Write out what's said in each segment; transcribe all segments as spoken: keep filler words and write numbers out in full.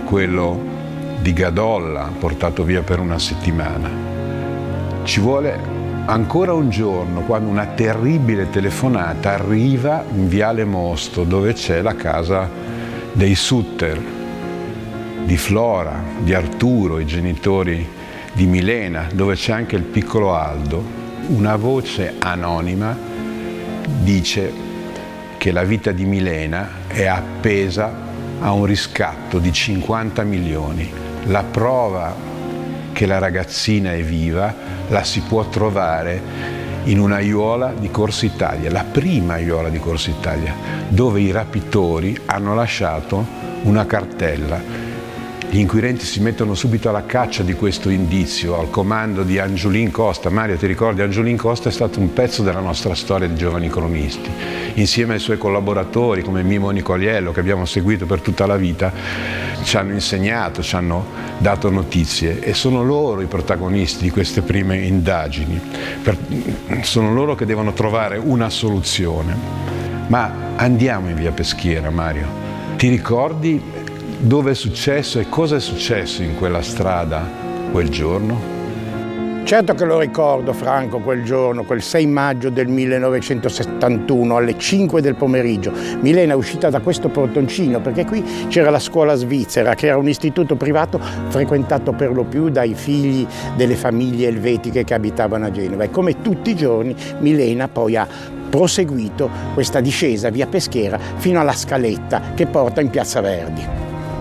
quello di Gadolla, portato via per una settimana. Ci vuole ancora un giorno quando una terribile telefonata arriva in Viale Mosto, dove c'è la casa dei Sutter, di Flora, di Arturo, i genitori di Milena, dove c'è anche il piccolo Aldo. Una voce anonima dice che la vita di Milena è appesa a un riscatto di cinquanta milioni. La prova che la ragazzina è viva la si può trovare in una aiuola di Corso Italia, la prima aiuola di Corso Italia, dove i rapitori hanno lasciato una cartella. Gli inquirenti si mettono subito alla caccia di questo indizio, al comando di Angiolin Costa. Mario, ti ricordi? Angiolin Costa è stato un pezzo della nostra storia di giovani cronisti. Insieme ai suoi collaboratori come Mimo Nicoliello, che abbiamo seguito per tutta la vita, ci hanno insegnato, ci hanno dato notizie, e sono loro i protagonisti di queste prime indagini. Per, sono loro che devono trovare una soluzione. Ma andiamo in via Peschiera, Mario. Ti ricordi dove è successo e cosa è successo in quella strada quel giorno? Certo che lo ricordo, Franco, quel giorno, quel sei maggio del millenovecentosettantuno, alle cinque del pomeriggio. Milena è uscita da questo portoncino, perché qui c'era la scuola svizzera, che era un istituto privato frequentato per lo più dai figli delle famiglie elvetiche che abitavano a Genova. E come tutti i giorni, Milena poi ha proseguito questa discesa via Peschiera fino alla scaletta che porta in Piazza Verdi.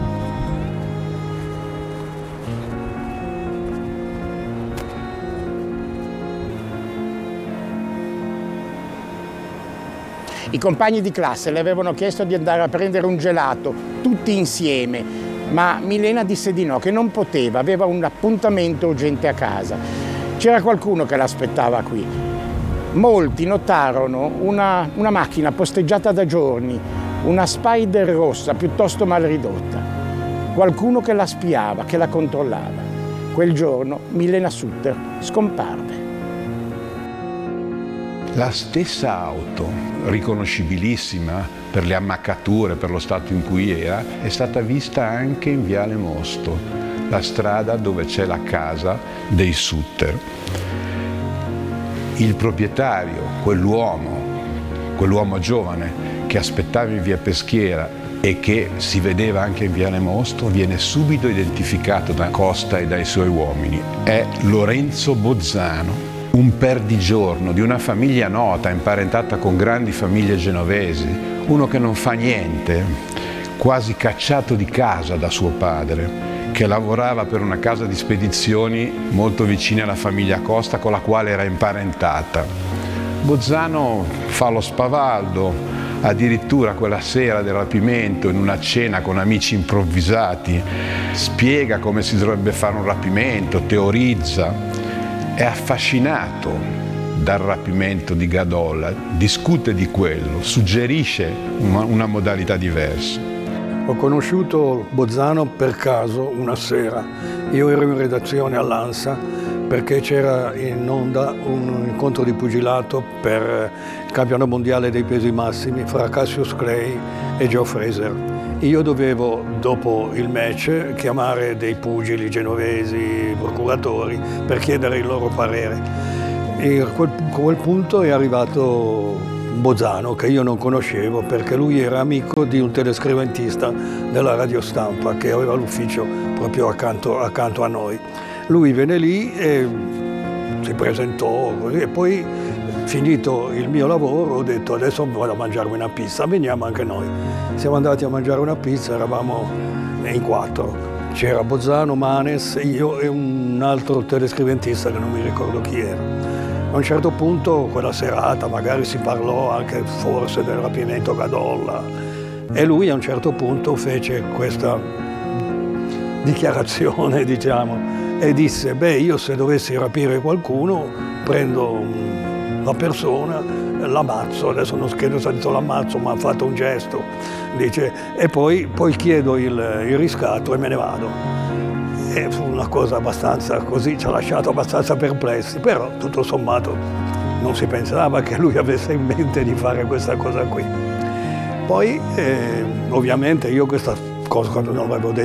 I compagni di classe le avevano chiesto di andare a prendere un gelato, tutti insieme, ma Milena disse di no, che non poteva, aveva un appuntamento urgente a casa. C'era qualcuno che l'aspettava qui. Molti notarono una, una macchina posteggiata da giorni, una Spider rossa piuttosto mal ridotta. Qualcuno che la spiava, che la controllava. Quel giorno Milena Sutter scomparve. La stessa auto, riconoscibilissima per le ammaccature, per lo stato in cui era, è stata vista anche in Viale Mosto, la strada dove c'è la casa dei Sutter. Il proprietario, quell'uomo, quell'uomo giovane che aspettava in via Peschiera e che si vedeva anche in Viale Mosto, viene subito identificato da Costa e dai suoi uomini. È Lorenzo Bozzano, un perdigiorno di una famiglia nota, imparentata con grandi famiglie genovesi, uno che non fa niente, quasi cacciato di casa da suo padre, che lavorava per una casa di spedizioni molto vicina alla famiglia Costa, con la quale era imparentata. Bozzano fa lo spavaldo, addirittura quella sera del rapimento, in una cena con amici improvvisati, spiega come si dovrebbe fare un rapimento, teorizza. È affascinato dal rapimento di Gadolla, discute di quello, suggerisce una, una modalità diversa. Ho conosciuto Bozzano per caso una sera. Io ero in redazione all'Ansa perché c'era in onda un incontro di pugilato per il campionato mondiale dei pesi massimi fra Cassius Clay e Joe Fraser. Io dovevo, dopo il match, chiamare dei pugili genovesi, procuratori, per chiedere il loro parere. E a quel, a quel punto è arrivato Bozzano, che io non conoscevo, perché lui era amico di un telescriventista della radiostampa che aveva l'ufficio proprio accanto, accanto a noi. Lui venne lì e si presentò così, e poi, finito il mio lavoro, ho detto adesso vado a mangiarmi una pizza, veniamo anche noi. Siamo andati a mangiare una pizza, eravamo in quattro. C'era Bozzano, Manes, io e un altro telescriventista che non mi ricordo chi era. A un certo punto, quella serata, magari si parlò anche forse del rapimento Gadolla, e lui a un certo punto fece questa dichiarazione, diciamo, e disse, beh, io se dovessi rapire qualcuno prendo la persona, l'ammazzo, adesso non scherzo se ha detto l'ammazzo, ma ha fatto un gesto, dice, e poi, poi chiedo il, il riscatto e me ne vado. E fu una cosa abbastanza così, ci ha lasciato abbastanza perplessi, però tutto sommato non si pensava che lui avesse in mente di fare questa cosa qui. Poi, eh, ovviamente, io questa cosa non l'avevo detto